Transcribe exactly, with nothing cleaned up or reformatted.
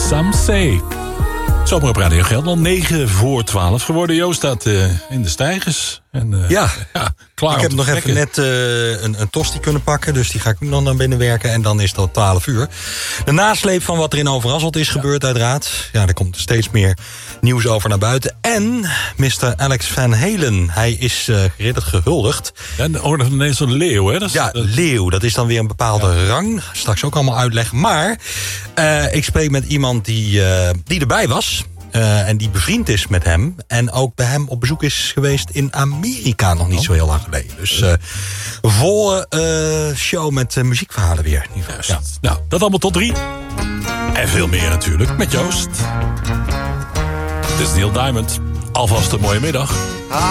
Some Say. Zomer op Radio Gelderland, negen voor twaalf geworden. Joost staat uh, in de stijgers. En, uh, ja, ja klaar ik heb nog even net uh, een, een tosti kunnen pakken. Dus die ga ik nog naar binnen werken. En dan is dat twaalf uur. De nasleep van wat er in Overasselt is ja. gebeurd uiteraard. Ja, er komt steeds meer nieuws over naar buiten. En mister Alex Van Halen. Hij is uh, geridderd gehuldigd. Ja, de orde van de Nederlandse leeuw, hè? Dat is, ja, dat... leeuw. Dat is dan weer een bepaalde ja. rang. Straks ook allemaal uitleggen. Maar uh, ik spreek met iemand die, uh, die erbij was. Uh, en die bevriend is met hem. En ook bij hem op bezoek is geweest in Amerika nog niet oh. zo heel lang geleden. Dus uh, volle uh, show met uh, muziekverhalen weer. Ja. Nou, dat allemaal tot drie. En veel meer natuurlijk met Joost. Dit is Neil Diamond. Alvast een mooie middag.